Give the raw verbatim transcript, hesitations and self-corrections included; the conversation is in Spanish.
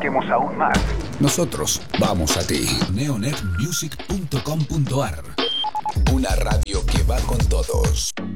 acerquemos aún más. Nosotros vamos a ti. neonet music punto com punto ar. Una radio que va con todos.